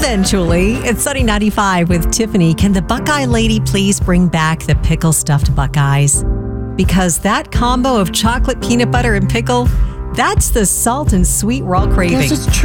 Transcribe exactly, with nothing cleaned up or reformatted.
Eventually. It's Sunny ninety-five with Tiffany. Can the Buckeye lady please bring back the pickle stuffed Buckeyes? Because that combo of chocolate, peanut butter, and pickle, that's the salt and sweet we're all craving. This is true.